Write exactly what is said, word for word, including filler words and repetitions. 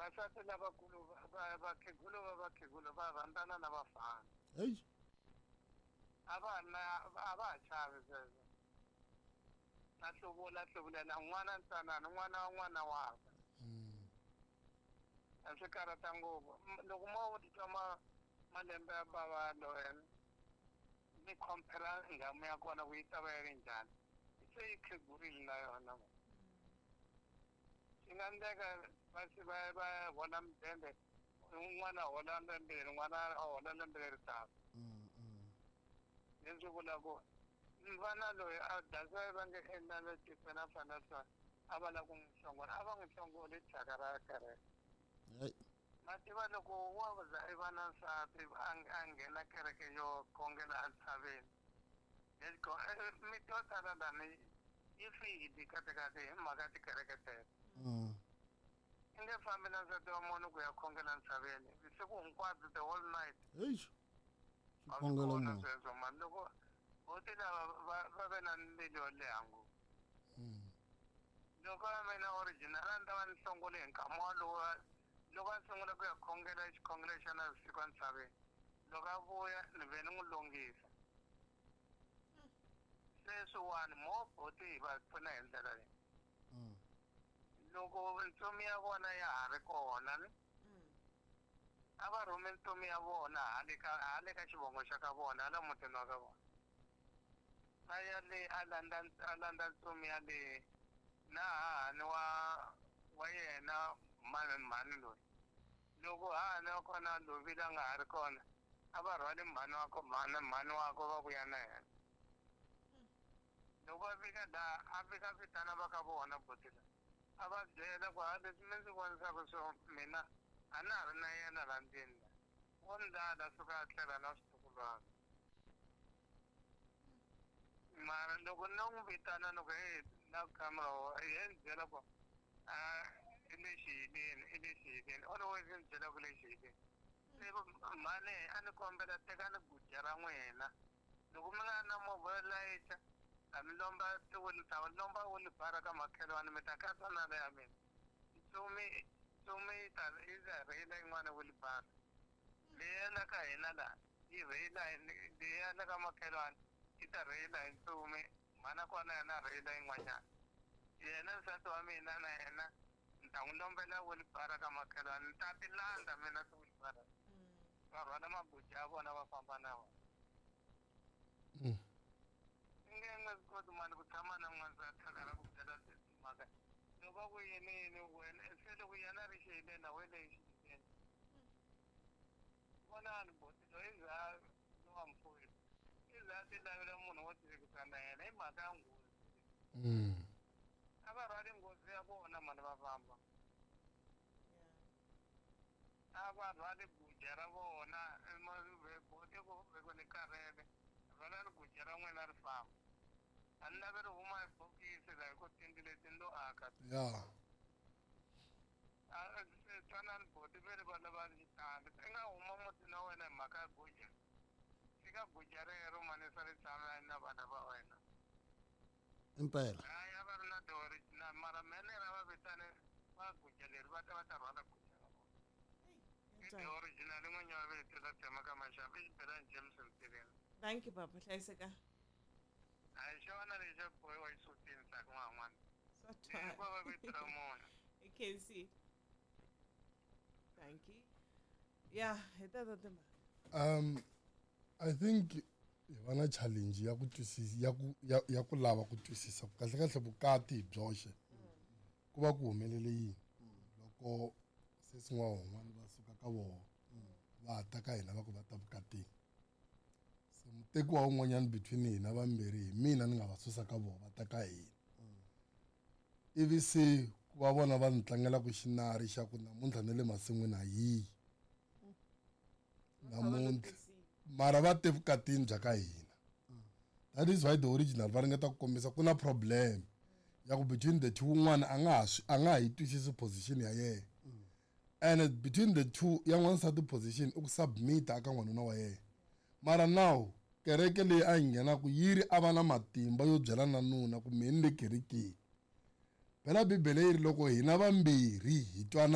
vasati lavakulu vakhegulu va vakhegulu va rhandzana na vafana. Hey. A va na a va ha chavi sweswo. Na hluvula hluvulela n'wana ntsanana n'wana wa n'wana wakwe. A swi karata ngopfu. Loko mo titwa ma malembe ya bava loyena ni compare ngamu ya kona ku yi ta va yi ri njhani. Se yi khegurile na yona. Swi nga endleka va va va hola mudende un'wana a hola lembe leri n'wana a hola lembe leri taka. Leswi vulaka vana loyi a dasa va nge endla leswi fana fana swa a va lava ku n'wi hlongola a va n'wi hlongoli thyaka ra kereke. Ma tiva loko wa za i va na nsati a nghena kereke yo khongela entshaveni. Mi to tala lani yi fihile katekate hi mhaka tikereke teto. I nge fambi na nsati wa munhu ku ya khongela entshaveni vusiku hinkwabyo the whole night. Eish. A swi kona sweswo mani loko vo ti lava va ve na mbilu yo leha ngopfu. Loko a mina original a ni ta va ni hlongole hi nkama walowo loko a sungula ku ya khongela xikhongelo xa na vusiku entshaveni loko a vuya ni ve ni n'wi longhisa. Sweswiwani mo boti hi va pfuna hi ndlela leyi. Loko ntsumi ya vona ya ha ri kona ni a va rhume ntsumi ya vona hale ka hale ka xivongo xa ka vona hala mutini wa ka vona. A ya le a landza a landza ntsumi ya le na hahani wa wa yena mani mani loyi. Loko hahani wa kona lovile a nga ha ri kona a va rhwale mhani wako mhani mhani wako va vuya na yena. Loko a fika la a fika vitana va ka vona botila a va byela ku ha leswi mi ndzi vonisaka swo mina a na ha ri na yena la ndzeni la wo ndlala suka a tlhela na switukulwana. Mara loko no n'wi vitana loko hi na kamera hi n'wi byela ku a i le xiyileni i le xiyileni always ni byela ku le xiyileni. Se mhani a ni kombela teka ni gudya ra n'wina loko mi nga na movha layicha a mi lomba tiwili ta lomba wilibara ka makhelwani mi ta katsa na le ya mina. Ntsumi ntsumi yi ta yi za rheyila yin'wana wilibara leyi la ka hina la yi rheyila leyi la ka makhelwani yi ta rheyila hi ntsumi mhana kona yena rheyila yin'wanyana. Yena nsati wa mina na yena ni ta n'wi lombela wilibara ka makhelwani ni ta ti landza mina tiwilibara va rhwala magudya ya vona va famba na wona. Nge nga swi koti mani ku tshama na n'wansati a karhi a ku byela mhaka loko ku yini yini wena se loko yena ri xiyileni na wena hi xiyileni. Vonani boti loyi i za no wa mfuwile i za ti lavela munhu wo tirhisa na yena hi mhaka ya nghozi. A va rhwali nghozi ya vona mani va famba. A va rhwali gudya ra vona boti ku veko ni karhele rhwala ri gudya ra n'wina ri famba. A ni lavi ri huma hi bokisi la hi ku tindlu leti ndo aka. Ya. A twanani boti ve ri va lava xitandi i nga huma mutini wa wena hi mhaka ya gudya. Fika gudya rero manisa ri tshama na vana va wena. Impela. A ya va ri na ti-original mara menera va vitane va gudya leri va ta va ta rhwala gudya ra vona. I ti-original n'winyi wa vito la tshama ka maxavi i xibelani James Mtireni. Thank you papa hlayiseka. A hi xona lexi xa bohiwa xisutini sa n'wan'wana. Swa twala. Ku va vito ra munhu. I can see. Thank you. Yeah, hi ta ta Um I think hi va na challenge ya ku twisisa ya ku ya, ya ku lava ku twisisa kahle kahle vukati hi byoxe ku va ku humelele yini loko sesi n'wa wun'wana va suka ka vona va ta ka hina va ku va ta vukatini. Se muteki wa un'wanyana between hina vambirhi hi mina ni nga va susa ka vona va ta ka hina. Ivi se ku va vona va ni tlangelaku xinari xa ku namuntlha na le masin'wini a yihi namuntlha mara va te vukatini bya ka hina. That is why the original va ringeta ku kombisa ku na problem ya ku between the two wun'wana a nga ha a nga ha yi twisisi position ya yena and between the two ya n'wansati position i ku submit aka n'wanuna wa yena. Mara now kereke leyi a yi nghenaku yi ri a va na matimba yo byela na nuna ku meni le kerekeni. Phela bibele yi ri loko hina vambirhi hi twana